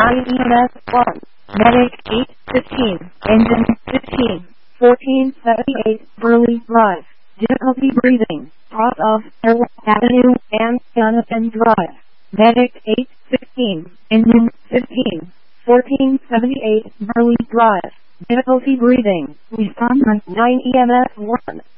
EMS 1, Medic 815, Engine 15, 1478, Burley Drive, difficulty breathing, cross of Airlock Avenue and Jonathan Drive, Medic 815, Engine 15, 1478, Burley Drive, difficulty breathing, respondent 9 EMS 1.